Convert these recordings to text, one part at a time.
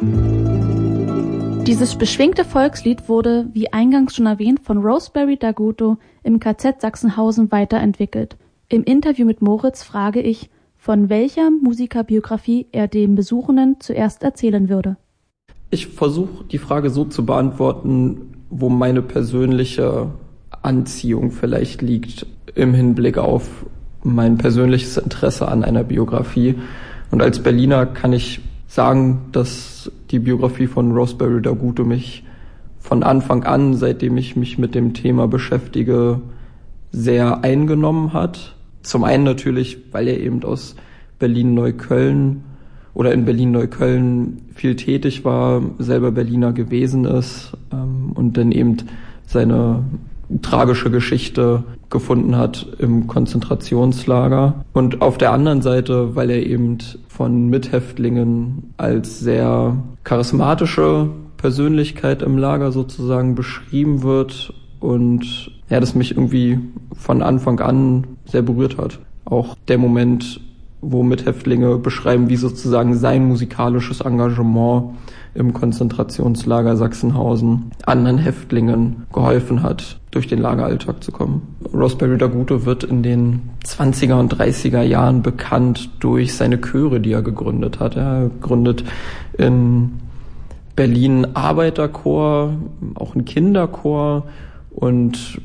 Dieses beschwingte Volkslied wurde, wie eingangs schon erwähnt, von Rosebery Daguto im KZ Sachsenhausen weiterentwickelt. Im Interview mit Moritz frage ich, von welcher Musikerbiografie er den Besuchenden zuerst erzählen würde. Ich versuche die Frage so zu beantworten, wo meine persönliche Anziehung vielleicht liegt im Hinblick auf mein persönliches Interesse an einer Biografie. Und als Berliner kann ich sagen, dass die Biografie von Rosebery Daguto mich von Anfang an, seitdem ich mich mit dem Thema beschäftige, sehr eingenommen hat. Zum einen natürlich, weil er eben aus Berlin-Neukölln oder in Berlin-Neukölln viel tätig war, selber Berliner gewesen ist und dann eben seine tragische Geschichte gefunden hat im Konzentrationslager. Und auf der anderen Seite, weil er eben von Mithäftlingen als sehr charismatische Persönlichkeit im Lager sozusagen beschrieben wird und ja, das mich irgendwie von Anfang an sehr berührt hat. Auch der Moment, wo Mithäftlinge beschreiben, wie sozusagen sein musikalisches Engagement im Konzentrationslager Sachsenhausen anderen Häftlingen geholfen hat, durch den Lageralltag zu kommen. Rosebery Daguto wird in den 20er und 30er Jahren bekannt durch seine Chöre, die er gegründet hat. Er gründet in Berlin Arbeiterchor, auch einen Kinderchor, und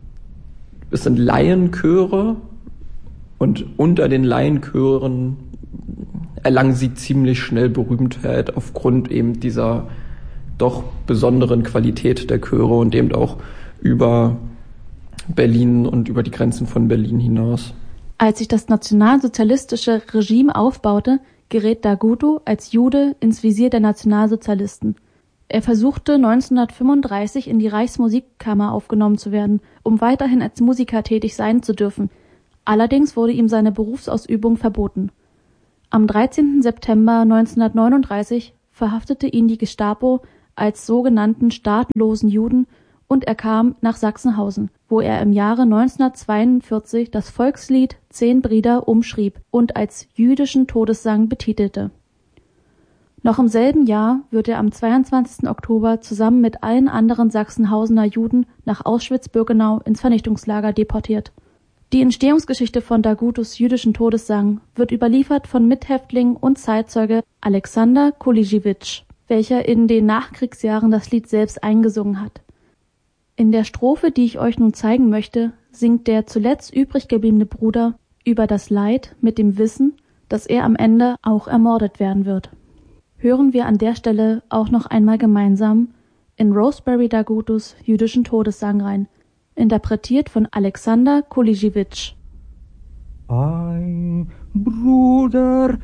es sind Laienchöre, und unter den Laienchören erlangen sie ziemlich schnell Berühmtheit aufgrund eben dieser doch besonderen Qualität der Chöre und eben auch über Berlin und über die Grenzen von Berlin hinaus. Als sich das nationalsozialistische Regime aufbaute, gerät Daguto als Jude ins Visier der Nationalsozialisten. Er versuchte 1935 in die Reichsmusikkammer aufgenommen zu werden, um weiterhin als Musiker tätig sein zu dürfen. Allerdings wurde ihm seine Berufsausübung verboten. Am 13. September 1939 verhaftete ihn die Gestapo als sogenannten staatenlosen Juden und er kam nach Sachsenhausen, wo er im Jahre 1942 das Volkslied 10 Brüder umschrieb und als jüdischen Todessang betitelte. Noch im selben Jahr wird er am 22. Oktober zusammen mit allen anderen Sachsenhausener Juden nach Auschwitz-Birkenau ins Vernichtungslager deportiert. Die Entstehungsgeschichte von Dagutos jüdischen Todessang wird überliefert von Mithäftling und Zeitzeuge Alexander Kulijewitsch, welcher in den Nachkriegsjahren das Lied selbst eingesungen hat. In der Strophe, die ich euch nun zeigen möchte, singt der zuletzt übrig gebliebene Bruder über das Leid mit dem Wissen, dass er am Ende auch ermordet werden wird. Hören wir an der Stelle auch noch einmal gemeinsam in Rosebery Dagutos jüdischen Todessang rein, interpretiert von Alexander Kulijewitsch. Ein Bruder